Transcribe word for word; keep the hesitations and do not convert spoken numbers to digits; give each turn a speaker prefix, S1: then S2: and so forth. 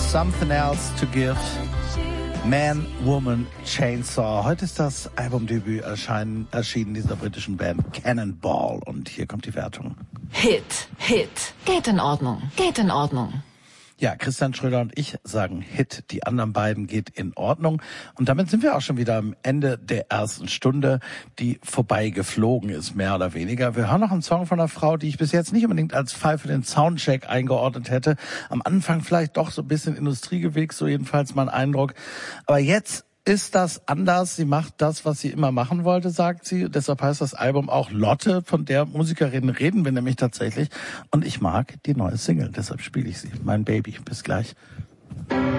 S1: Something Else to Give. Man, Woman, Chainsaw. Heute ist das Albumdebüt erscheinen, erschienen dieser britischen Band Cannonball. Und hier kommt die Wertung.
S2: Hit, Hit. Geht in Ordnung, geht in Ordnung.
S1: Ja, Christian Schröder und ich sagen Hit, die anderen beiden geht in Ordnung. Und damit sind wir auch schon wieder am Ende der ersten Stunde, die vorbei geflogen ist, mehr oder weniger. Wir hören noch einen Song von einer Frau, die ich bis jetzt nicht unbedingt als Fall für den Soundcheck eingeordnet hätte. Am Anfang vielleicht doch so ein bisschen Industriegewichs, so jedenfalls mein Eindruck. Aber jetzt ist das anders. Sie macht das, was sie immer machen wollte, sagt sie. Deshalb heißt das Album auch Lotte. Von der Musikerin reden wir nämlich tatsächlich. Und ich mag die neue Single. Deshalb spiele ich sie. Mein Baby. Bis gleich.